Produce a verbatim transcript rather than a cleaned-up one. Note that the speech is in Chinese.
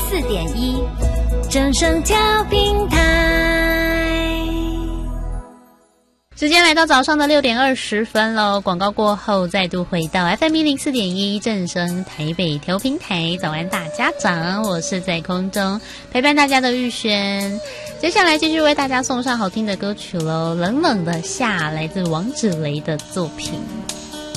四点一，正声调平台。 时间来到早上的六点二十分喽，广告过后再度回到 F M 一零四点一正声台北调频台，早安大家长，我是在空中陪伴大家的玉轩。接下来继续为大家送上好听的歌曲喽，冷冷的夏来自王芷蕾的作品。